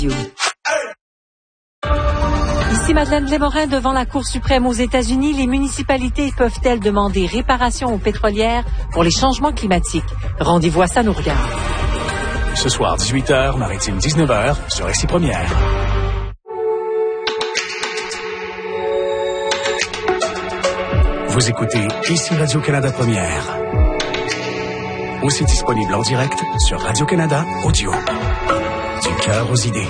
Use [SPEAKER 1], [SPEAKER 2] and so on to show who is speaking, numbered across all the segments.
[SPEAKER 1] Ici Madeleine Lémorin devant la Cour suprême aux États-Unis. Les municipalités peuvent-elles demander réparation aux pétrolières pour les changements climatiques? Rendez-vous à Ça nous regarde.
[SPEAKER 2] Ce soir, 18h, Maritime 19h, sur RCI Première. Vous écoutez ici Radio-Canada Première. Aussi disponible en direct sur Radio-Canada Audio. Du cœur aux idées.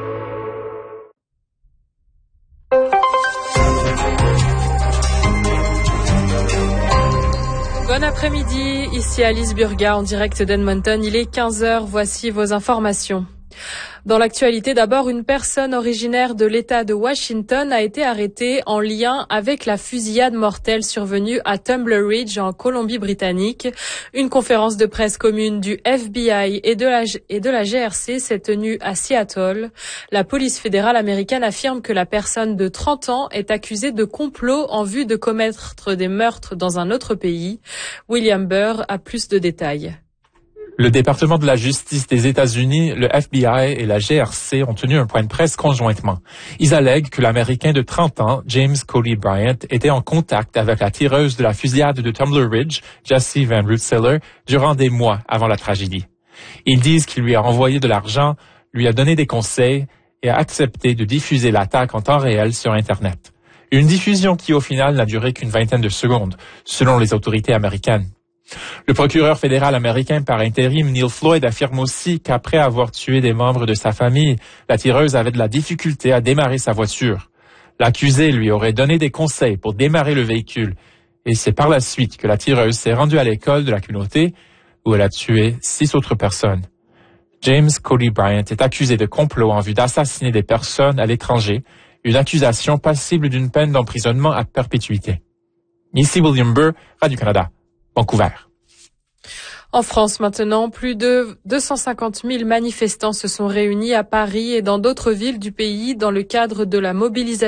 [SPEAKER 3] Bon après-midi, ici Alice Burga en direct d'Edmonton. Il est 15h, voici vos informations. Dans l'actualité, d'abord, une personne originaire de l'État de Washington a été arrêtée en lien avec la fusillade mortelle survenue à Tumbler Ridge en Colombie-Britannique. Une conférence de presse commune du FBI et de la GRC s'est tenue à Seattle. La police fédérale américaine affirme que la personne de 30 ans est accusée de complot en vue de commettre des meurtres dans un autre pays. William Burr a plus de détails.
[SPEAKER 4] Le département de la justice des États-Unis, le FBI et la GRC ont tenu un point de presse conjointement. Ils allèguent que l'Américain de 30 ans, James Cody Bryant, était en contact avec la tireuse de la fusillade de Tumbler Ridge, Jessie Van Rensselaer, durant des mois avant la tragédie. Ils disent qu'il lui a envoyé de l'argent, lui a donné des conseils et a accepté de diffuser l'attaque en temps réel sur Internet. Une diffusion qui, au final, n'a duré qu'une vingtaine de secondes, selon les autorités américaines. Le procureur fédéral américain par intérim, Neil Floyd, affirme aussi qu'après avoir tué des membres de sa famille, la tireuse avait de la difficulté à démarrer sa voiture. L'accusé lui aurait donné des conseils pour démarrer le véhicule et c'est par la suite que la tireuse s'est rendue à l'école de la communauté où elle a tué 6 autres personnes. James Cody Bryant est accusé de complot en vue d'assassiner des personnes à l'étranger, une accusation passible d'une peine d'emprisonnement à perpétuité. Ici William Burr, Radio-Canada. Vancouver.
[SPEAKER 3] En France maintenant, plus de 250 000 manifestants se sont réunis à Paris et dans d'autres villes du pays dans le cadre de la mobilisation